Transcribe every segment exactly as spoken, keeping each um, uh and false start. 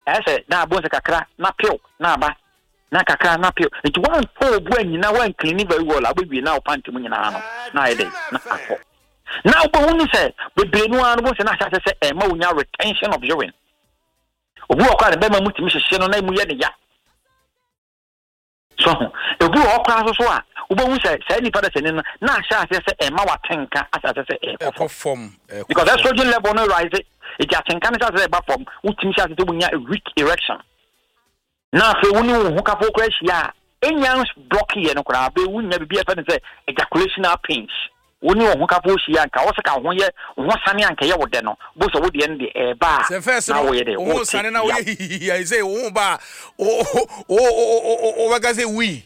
I said, now bones a crack, not pill, now ba, na kakra na pill. It one for when you now one cleaning very well. I will be now panting in an day. Now, but when you say, but be no one was an assassin, a more retention of urine. Walk out the Bema Mutimisi Shannon, Muya. So, if we all classes were, we say, say any father saying, now shall I say a Mawa Tanka as I say a perform because that's what you level no rise it. It just can say about from which means doing a weak erection. Now, if you know who can focus, yeah, any young blocky and crab, we will never be a fan say ejaculational pains. We know who can push Yanka, Osaka, one year, one sunny and Kaya would then, both of the end the bar. The first away, oh, sunny away, I say, oh, bar, oh, oh, oh, oh, what can say we?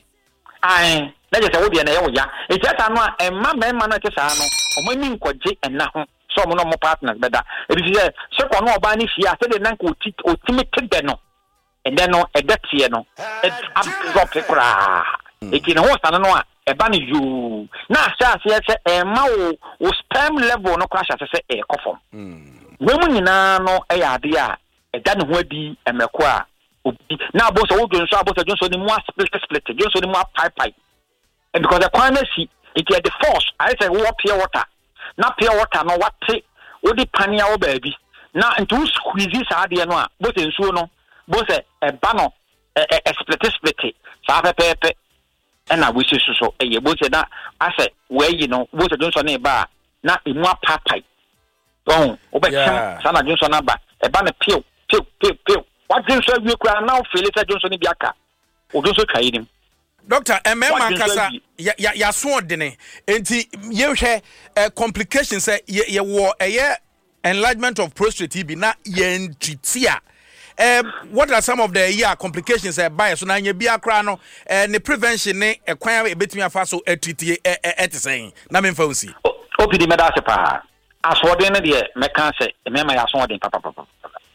I, that is a woody and a it's just a man, man, man, at the Sano, or my mean quadjit and now some no more partners better. It is a second no banish, yeah, said the Nanko or timid Deno. And then no, a debt here no, it's up to cry. It's in a horse and no. A bunny you now, sir, yes, a mao or spam level no crash as I say a coffin. Women in no a idea, a done woody and Macqua. Now, both of those are both just only more split split, just only more pipe pipe. And because the corner see it had the force, I say, what pure water, not pure water, no what say, what the pania baby. Now, and two squeezes are the no, both in Suno, both a banner, a split split, Sapa pepe. And I wish you so. A both that I said, where you know, both a Johnson a bar, not in more pipe. Oh, obey Sana Johnson number, a banner pill, pill, pill, pill. What Johnson you cry now, Felix Johnson Biaka, or Johnson Kaidim. Doctor, a man, Mancasa, ya sworn dinner, and you share complications, ye war a year enlargement of prostate T B, not yen tritia. Um, what are some of the yeah complications uh, by so now you be a crano and the prevention ne acquire a bit me faso a treaty at saying namin fancy. O P D Medasipa as what the idea mekan say remember as one papa papa.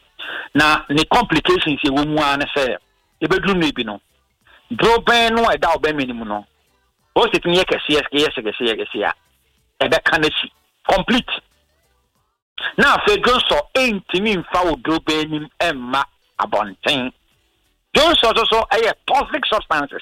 Now the complications you want to say e bedroom maybe no. Draw ben no e da obe minimum no. O se tinye kese kese kese kese e be kanesi complete. Now, if Johnson ain't to me, foul do benim emma abontain. Johnson also a toxic substances.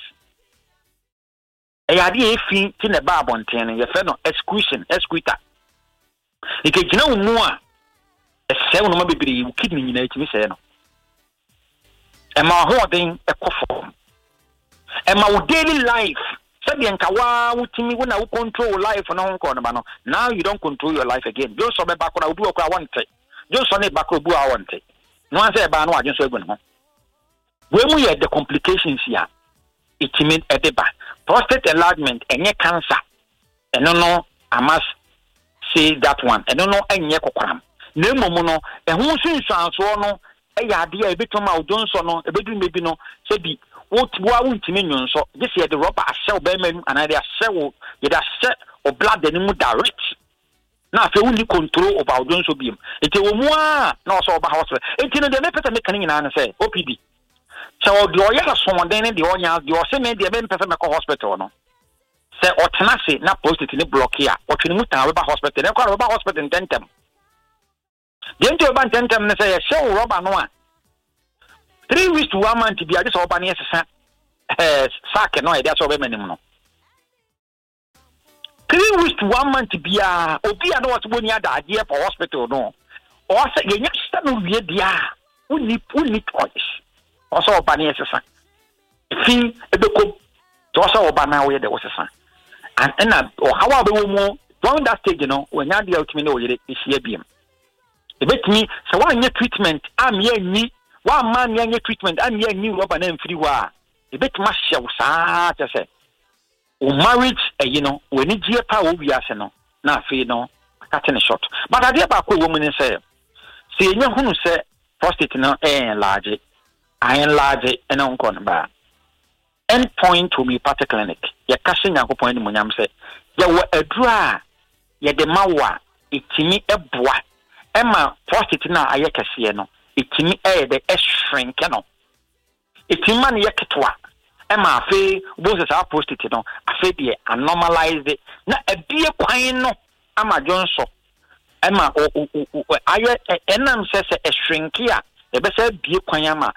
A idea fin tin a barbontain, your fellow excretion, excreta. It is no more a seven maybe you kidney in me say no. And my hoarding a coffin. And my daily life. Kawa me when I control life on Hong Kong. Now you don't control your life again. Just on the back of what I want. Just on the back of what I want. No one said about no, I just said when we had the complications here, it means a deba prostate enlargement and your cancer. And no, no, I must say that one. And no, no, and your cram. No, mono, and who seems to answer no, a idea a bit of my Johnson, a bit maybe no, said be. What won't mean so this year the rubber sell bemen and I sell it a set of blood the new direct. Now if you only control of our Jones will be it will more no so about hospital. It's in the method making an answer O P D. So the lawyer someone then the onions the same the men person make hospital no. Say or tenacity not posted in the block here or to move to hospital they call about hospital in tentem. The into about tentem they say show rubber no one. Three weeks to one month to be a just open yes, sack no idea so minimum. Three weeks to one month to be a obi I know what's when you had the idea for hospital no. Or say you next time we dia only only choice. Also open yes fee a bit to also open now where there was a son. And and or however we more during that stage you know when you had the ultimate is here beam. A bit me so one year treatment I'm here me. One man young treatment and young new rubber name free war. A bit much shall say. O marriage, you know, when it's your power, we are no. Now, fear no, cutting a shot. But I dear back woman say, see, you know who say, prostate no, eh, enlarge it. I enlarge it and on corner bar. End point to me, party clinic. Your casting your point when I'm say, you were a dry, ye the mawa, it to me a boy. Emma, prostate now, I can no. It to me a the shrink, no. It in man yaketwa. Emma fe both are posted no. I fe the anomalize it. Na a beer quine no. Emma Johnson. Emma o o o I enam says a shrink here. The best beer quine